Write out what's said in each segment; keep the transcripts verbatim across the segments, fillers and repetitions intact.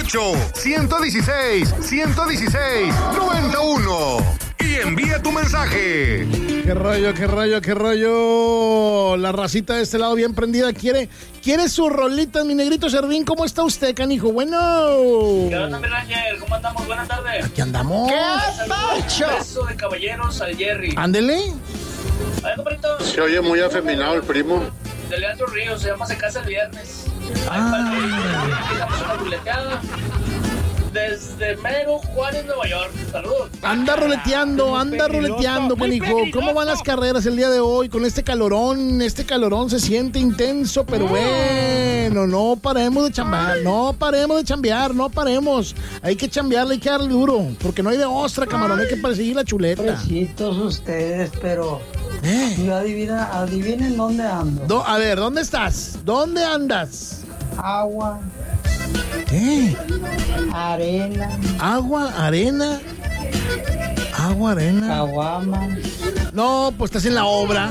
ocho, ciento dieciséis, ciento dieciséis, noventa y uno. Y envía tu mensaje. Qué rollo, qué rollo, qué rollo. La racita de este lado bien prendida quiere, quiere su rolita, mi negrito Servín. ¿Cómo está usted, canijo? Bueno. ¿Qué onda, mi Ranger? ¿Cómo andamos? Buenas tardes. Aquí andamos. ¿Qué pacho? Beso de caballeros al Jerry. Ándele. A ver, compadrito. Se oye muy afeminado el primo. De Leandro Ríos, se llama Se Casa el Viernes. Ah. Dejamos una ruleteada. Desde Mero Juárez, Nueva York. Saludos. Anda roleteando, anda roleteando, canijo. ¿Cómo van las carreras el día de hoy? Con este calorón, este calorón se siente intenso, pero bueno, no paremos de chambear, no paremos de chambear, no paremos. Hay que chambearle, hay que darle duro, porque no hay de ostra, camarón, hay que perseguir la chuleta. Pobrecitos ustedes, pero... ¿Eh? Yo adivina, adivinen dónde ando. Do, a ver, ¿dónde estás? ¿Dónde andas? Agua. ¿Qué? Arena. Agua, arena. Agua, arena. Caguama. No, pues estás en la obra.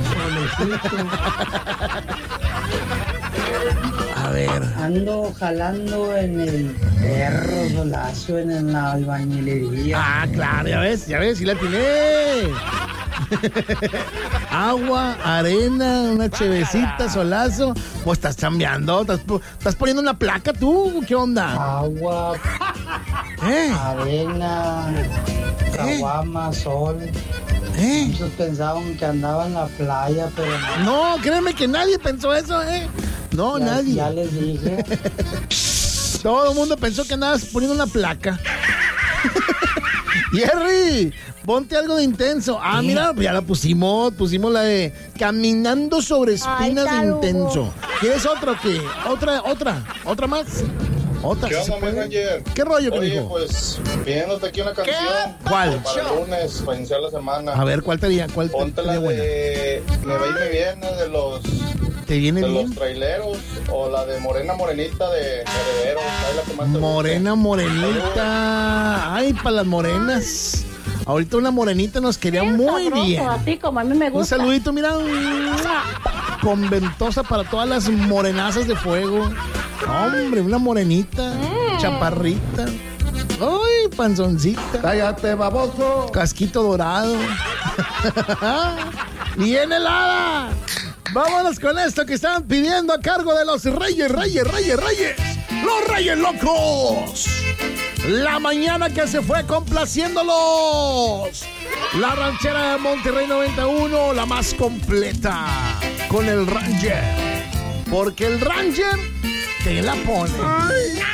A ver. Ando jalando en el perro solazo, en la albañilería. Ah, claro, ya ves, ya ves, sí la tiene. Agua, arena, una chevecita, solazo. Pues estás chambeando, estás, estás poniendo una placa tú, ¿qué onda? Agua, ¿Eh? arena, caguama, sol. ¿Eh? Muchos pensaban que andaba en la playa, pero no. No, créeme que nadie pensó eso, ¿eh? No, ya, nadie. Ya les dije. Todo el mundo pensó que andabas poniendo una placa. Jerry, ponte algo de intenso. Ah, mira, ya la pusimos. Pusimos la de Caminando sobre espinas de intenso. ¿Quieres otra o qué? ¿Otra, otra? ¿Otra más? ¿Otra? ¿Qué ¿Sí onda, se puede? Messenger? ¿Qué rollo, Oye, canijo? pues, pidiéndote aquí una canción. ¿Cuál? Para el lunes, para iniciar la semana. A ver, ¿cuál te diría? ¿Cuál te Ponte la diría buena? de Me va y me viene de los, ¿Te viene de bien? los traileros. O la de Morena Morenita de Herederos. Ahí la que más te Morena, guste. morenita. Ay, para las morenas. Ahorita una morenita nos quería Bien muy sabroso, bien. así como a mí me Un gusta. saludito, mira. Con ventosa para todas las morenazas de fuego. Hombre, una morenita, Mm. chaparrita. Ay, panzoncita. Cállate, baboso. Casquito dorado. Bien helada. Vámonos con esto que estaban pidiendo a cargo de los Reyes, Reyes, Reyes, Reyes. Los Reyes Locos. La mañana que se fue complaciéndolos. La ranchera de Monterrey noventa y uno, la más completa. Con el Ranger. Porque el Ranger te la pone.